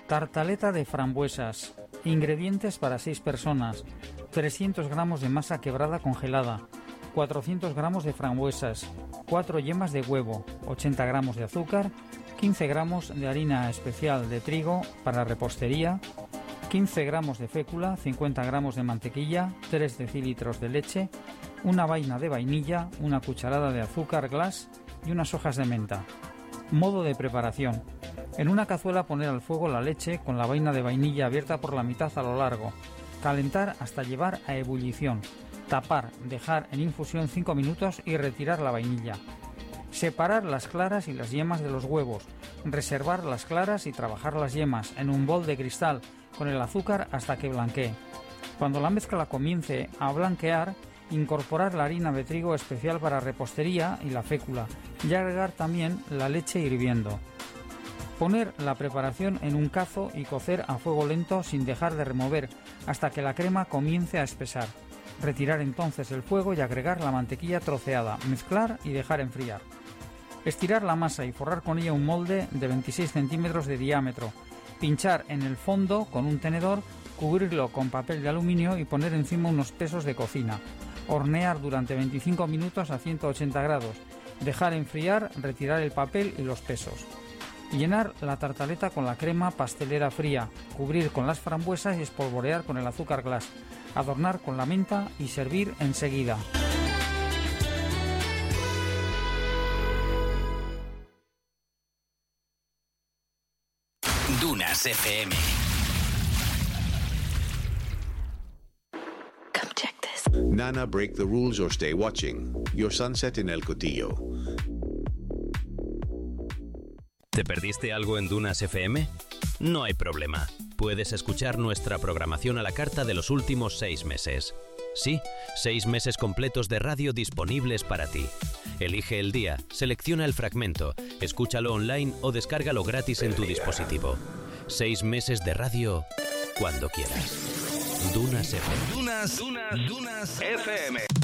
Tartaleta de frambuesas. Ingredientes para 6 personas. 300 gramos de masa quebrada congelada. 400 gramos de frambuesas. 4 yemas de huevo. 80 gramos de azúcar. 15 gramos de harina especial de trigo para repostería. 15 gramos de fécula. 50 gramos de mantequilla. 3 decilitros de leche. Una vaina de vainilla. Una cucharada de azúcar glass y unas hojas de menta. Modo de preparación. En una cazuela poner al fuego la leche con la vaina de vainilla abierta por la mitad a lo largo. Calentar hasta llevar a ebullición. Tapar, dejar en infusión 5 minutos y retirar la vainilla. Separar las claras y las yemas de los huevos. Reservar las claras y trabajar las yemas en un bol de cristal con el azúcar hasta que blanquee. Cuando la mezcla comience a blanquear, incorporar la harina de trigo especial para repostería y la fécula y agregar también la leche hirviendo. Poner la preparación en un cazo y cocer a fuego lento sin dejar de remover hasta que la crema comience a espesar. Retirar entonces el fuego y agregar la mantequilla troceada, mezclar y dejar enfriar. Estirar la masa y forrar con ella un molde de 26 centímetros de diámetro. Pinchar en el fondo con un tenedor, cubrirlo con papel de aluminio y poner encima unos pesos de cocina. Hornear durante 25 minutos a 180 grados. Dejar enfriar, retirar el papel y los pesos. Llenar la tartaleta con la crema pastelera fría, cubrir con las frambuesas y espolvorear con el azúcar glass. Adornar con la menta y servir enseguida. Dunas FM. Come check this. Nana, break the rules or stay watching. Your sunset in El Cotillo. ¿Te perdiste algo en Dunas FM? No hay problema. Puedes escuchar nuestra programación a la carta de los últimos 6 meses. Sí, 6 meses completos de radio disponibles para ti. Elige el día, selecciona el fragmento, escúchalo online o descárgalo gratis en tu dispositivo. 6 meses de radio cuando quieras. Dunas FM. Dunas FM.